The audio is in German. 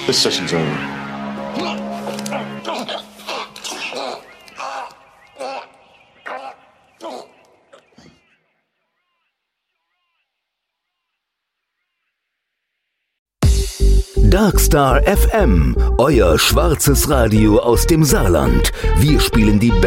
This session's over. Darkstar FM, euer schwarzes Radio aus dem Saarland. Wir spielen die